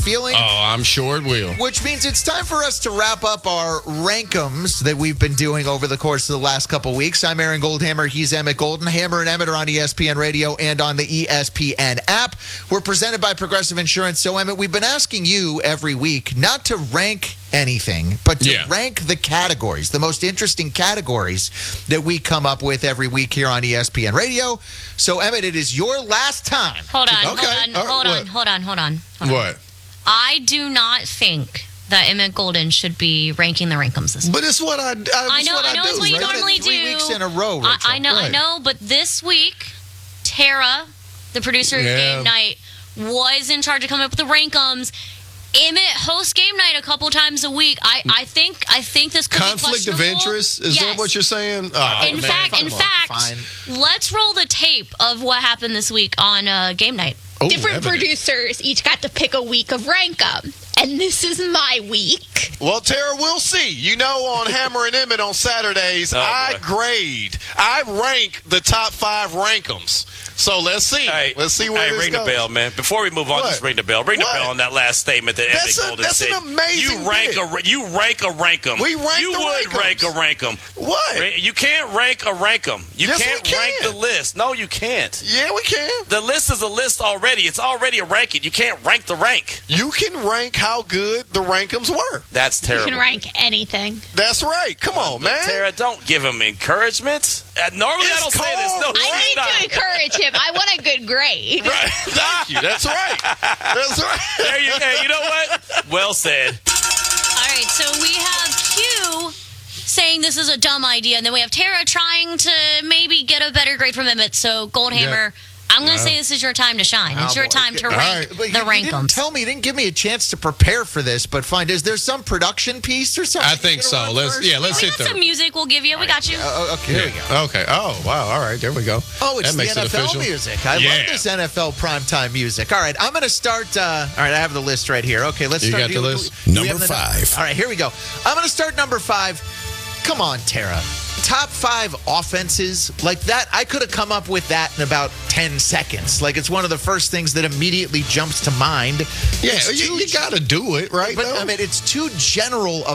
feeling? Oh, I'm sure it will. Which means it's time for us to wrap up our rankums that we've been doing over the course of the last couple weeks. I'm Aaron Goldhammer. He's Emmett Golden. Hammer and Emmett are on ESPN Radio and on the ESPN app. We're presented by Progressive Insurance. So, Emmett, we've been asking you every week not to rank anything, but to rank the categories, the most interesting categories that we come up with every week here on ESPN Radio. So, Emmett, it is your last time. Hold on. What? I do not think that Emmett Golden should be ranking the rankums this week. But it's what I know it's what you normally do. 3 weeks in a row, Rachel. I know, but this week, Tara, the producer of Game Night, was in charge of coming up with the rankums. Emmett hosts Game Night a couple times a week. I think this could conflict be of interest. Is that what you're saying? In fact, let's roll the tape of what happened this week on Game Night. Different producers each got to pick a week of rank 'em. And this is my week. Well, Tara, we'll see. You know, on Hammer and Emmett on Saturdays, I rank the top 5 rankums. So let's see. Let's see where this ring goes. the bell, man. Before we move on, just ring the bell. Ring the bell on that last statement that Emmett Golden said. That's an amazing You rank a rankum. We rank You the would rankums. rank a rankum. What? You can't rank a rankum. You Yes, can't we can. rank the list. No, you can't. Yeah, we can. The list is a list already. It's already a ranking. You can't rank the rank. You can rank how good the rankums were. That's terrible. You can rank anything. That's right. Come on, man. Tara, don't give him encouragement. Normally I don't say this. No, I need to encourage him. I want a good grade. Right. Thank you. That's right. That's right. There you go. You know what? Well said. All right, so we have Q saying this is a dumb idea, and then we have Tara trying to maybe get a better grade from Emmett. So, Goldhammer, I'm going to say this is your time to shine. It's your time to rank the You didn't rankums. you didn't give me a chance to prepare for this, but fine. Is there some production piece or something? I think so. Let's We hit got some music we'll give you. We got you. Okay, here we go. Okay. Oh, wow. All right. There we go. Oh, it's That the makes it NFL official. music. I love this NFL primetime music. All right, I'm going to start. All right, I have the list right here. Okay, let's You start. got the list? Do we Number have the 5. All right, here we go. I'm going to start number 5. Come on, Tara. Top 5 offenses like that. I could have come up with that in about 10 seconds. Like, it's one of the first things that immediately jumps to mind. Yeah, you got to do it, right? But I mean, it's too general